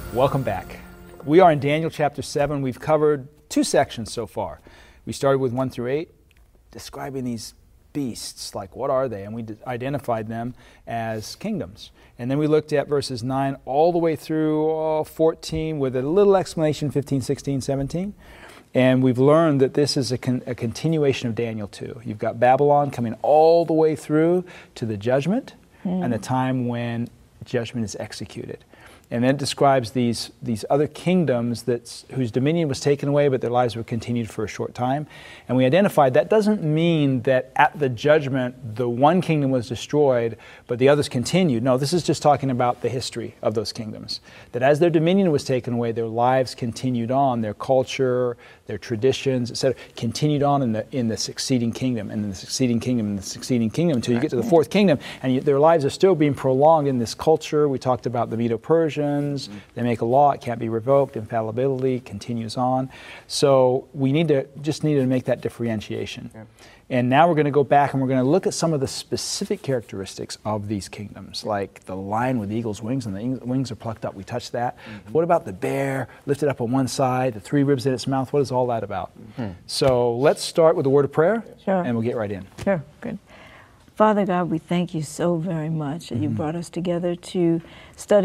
Welcome back. We are in Daniel chapter 7. We've covered 2 sections so far. We started with 1 through 8, describing these beasts, like what are they? And we identified them as kingdoms. And then we looked at verses 9 all the way through 14 with a little explanation, 15, 16, 17. And we've learned that this is a continuation of Daniel 2. You've got Babylon coming all the way through to the judgment and the time when judgment is executed. And then it describes these other kingdoms whose dominion was taken away, but their lives were continued for a short time. And we identified that doesn't mean that at the judgment, the one kingdom was destroyed, but the others continued. No, this is just talking about the history of those kingdoms. That as their dominion was taken away, their lives continued on, their culture, their traditions, etc., continued on in the succeeding kingdom, and in the succeeding kingdom, and the succeeding kingdom, until you get to the 4th kingdom, and their lives are still being prolonged in this culture. We talked about the Medo-Persians. They make a law, it can't be revoked, infallibility continues on. So we just needed to make that differentiation. Yeah. And now we're going to go back and we're going to look at some of the specific characteristics of these kingdoms, like the lion with eagle's wings, and the wings are plucked up. We touched that. What about the bear lifted up on one side, the 3 ribs in its mouth? What is all that about? So let's start with a word of prayer, and we'll get right in. Sure, good. Father God, we thank you so very much that you brought us together to study